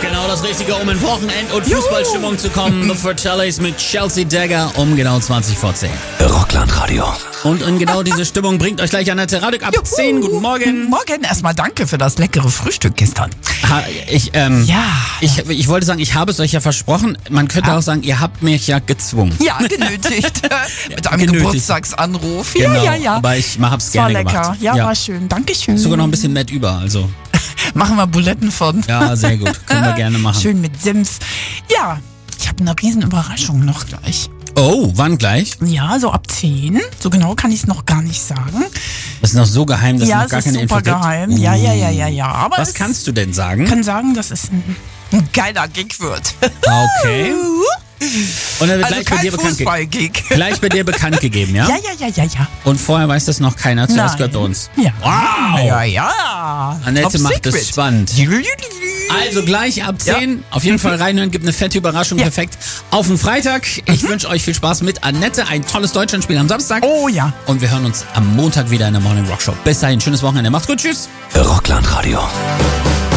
Genau das Richtige, um in Wochenend- und Fußballstimmung zu kommen. The Fratellis mit Chelsea Dagger um genau 20 vor 10. Rockland-Radio. Und in genau diese Stimmung bringt euch gleich Annette Radek ab 10. Guten Morgen. Guten Morgen. Erstmal danke für das leckere Frühstück gestern. Ich wollte sagen, ich habe es euch ja versprochen. Man könnte auch sagen, ihr habt mich ja gezwungen. Ja, genötigt. Mit einem Geburtstagsanruf. Genau, Ja. aber ich hab's War gerne lecker. gemacht. Ja, war schön. Dankeschön. Sogar noch ein bisschen Met über, also. Machen wir Buletten von. Ja, sehr gut. Können wir gerne machen. Schön mit Senf. Ja, ich habe eine riesen Überraschung noch gleich. Oh, wann gleich? Ja, so ab 10. So genau kann ich es noch gar nicht sagen. Das ist noch so geheim, dass es noch gar keine Info super gibt. geheim. Ja. Aber Was kannst du denn sagen? Ich kann sagen, dass es ein geiler Gig wird. Okay. Und er wird Also kein Fußball-Gig. gleich bei dir bekannt gegeben, ja? Ja. Und vorher weiß das noch keiner. Zuerst Nein. gehört bei uns. Ja. Wow! Ja. Annette Top macht secret. es spannend. Also gleich ab 10. Auf jeden Fall reinhören, gibt eine fette Überraschung. Ja. Perfekt. Auf den Freitag. Ich wünsche euch viel Spaß mit Annette. Ein tolles Deutschlandspiel am Samstag. Oh ja. Und wir hören uns am Montag wieder in der Morning Rock Show. Bis dahin, schönes Wochenende. Macht's gut. Tschüss. Rockland-Radio.